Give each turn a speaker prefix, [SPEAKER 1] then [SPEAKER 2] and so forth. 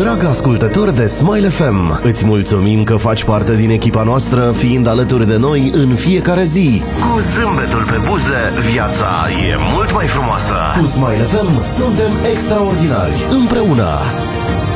[SPEAKER 1] Dragă ascultător de Smile FM, îți mulțumim că faci parte din echipa noastră, fiind alături de noi în fiecare zi. Cu zâmbetul pe buze, viața e mult mai frumoasă. Cu Smile FM suntem extraordinari, împreună.